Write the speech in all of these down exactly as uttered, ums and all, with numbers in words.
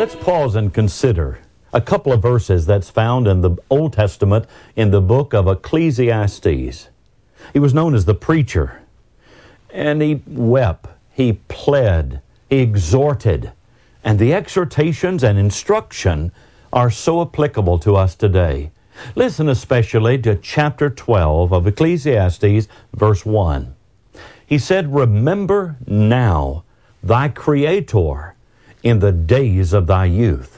Let's pause and consider a couple of verses that's found in the Old Testament in the book of Ecclesiastes. He was known as the preacher, and he wept, he pled, he exhorted, and the exhortations and instruction are so applicable to us today. Listen especially to chapter twelve of Ecclesiastes, verse one. He said, "Remember now thy Creator in the days of thy youth."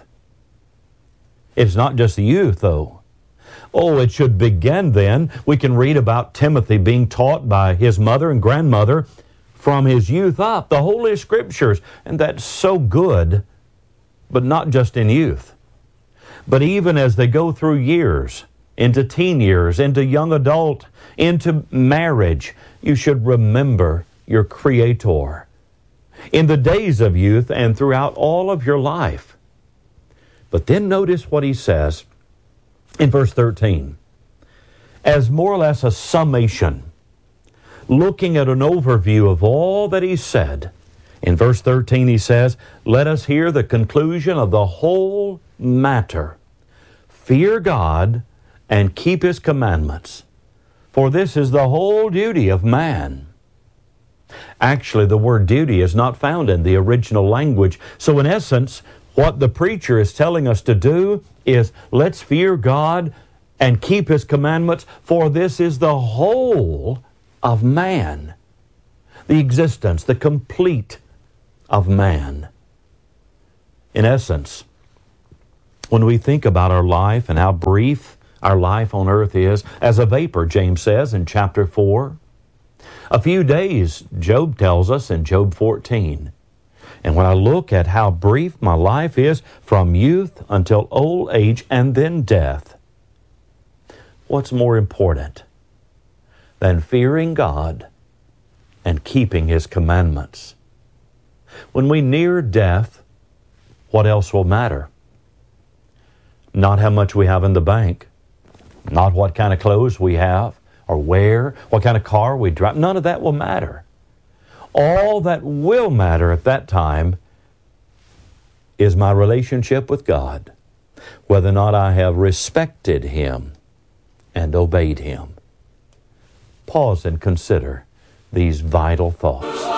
It's not just the youth, though. Oh, it should begin then. We can read about Timothy being taught by his mother and grandmother from his youth up, the Holy Scriptures, and that's so good, but not just in youth. But even as they go through years, into teen years, into young adult, into marriage, you should remember your Creator in the days of youth and throughout all of your life. But then notice what he says in verse thirteen. As more or less a summation, looking at an overview of all that he said, in verse thirteen he says, "Let us hear the conclusion of the whole matter. Fear God and keep His commandments, for this is the whole duty of man." Actually, the word duty is not found in the original language. So in essence, what the preacher is telling us to do is, let's fear God and keep His commandments, for this is the whole of man. The existence, the complete of man. In essence, when we think about our life and how brief our life on earth is, as a vapor, James says in chapter four, a few days, Job tells us in Job fourteen. And when I look at how brief my life is from youth until old age and then death, what's more important than fearing God and keeping His commandments? When we near death, what else will matter? Not how much we have in the bank, not what kind of clothes we have or wear, what kind of car we drive. None of that will matter. All that will matter at that time is my relationship with God, whether or not I have respected Him and obeyed Him. Pause and consider these vital thoughts.